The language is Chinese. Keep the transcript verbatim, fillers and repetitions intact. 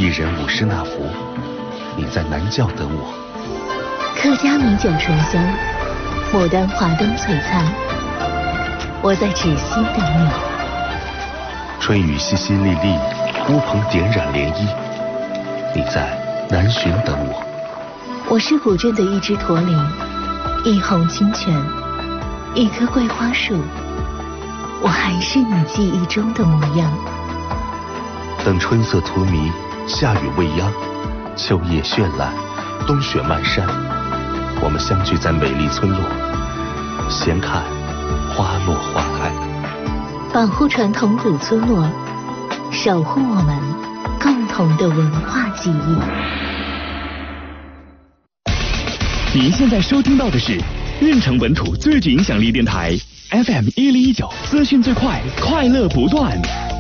一人五十纳福，你在南窖等我。 客家米酒醇香，牡丹华灯璀璨，我在芷溪等你。 春雨淅淅沥沥，乌篷点染涟漪，你在南浔等我。 我是古镇的一只驼铃，一泓清泉，一棵桂花树，我还是你记忆中的模样。 等春色荼蘼，夏雨未央，秋叶绚烂，冬雪漫山，我们相聚在美丽村落，闲看花落花开。 保护传统古村落，守护我们共同的文化记忆。 您现在收听到的是运城本土最具影响力电台 F M 一零一九，资讯最快，快乐不断。